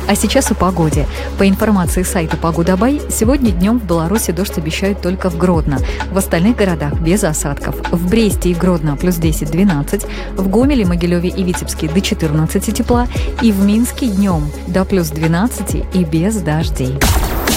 А сейчас о погоде. По информации сайта «Погода.бай», сегодня днем в Беларуси дождь обещают только в Гродно. В остальных городах без осадков. В Бресте и Гродно плюс 10-12, в Гомеле, Могилеве и Витебске до 14 тепла, и в Минске днем до плюс 12 и без дождей.